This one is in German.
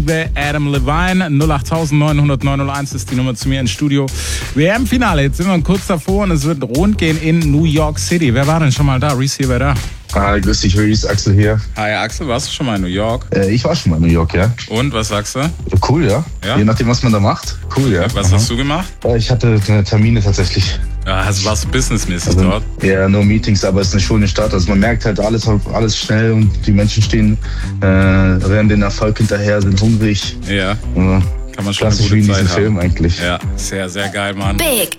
Adam Levine, 08900 901 ist die Nummer zu mir ins Studio. WM-Finale, jetzt sind wir kurz davor und es wird rund gehen in New York City. Wer war denn schon mal da? Reese hier, wer da? Hi, grüß dich, Reese, Axel hier. Hi Axel, warst du schon mal in New York? Ich war schon mal in New York, ja. Und, was sagst du? Cool, ja. Je nachdem, was man da macht. Cool, ja. Was hast du gemacht? Ich hatte Termine tatsächlich. Ja, also warst du businessmäßig dort? Ja, nur Meetings, aber es ist eine schöne Stadt. Also man merkt halt alles schnell und die Menschen stehen, rennen den Erfolg hinterher, sind hungrig. Ja. Kann man schon klassisch eine gute wie in Zeit diesem haben. Film eigentlich. Ja, sehr, sehr geil, Mann. Big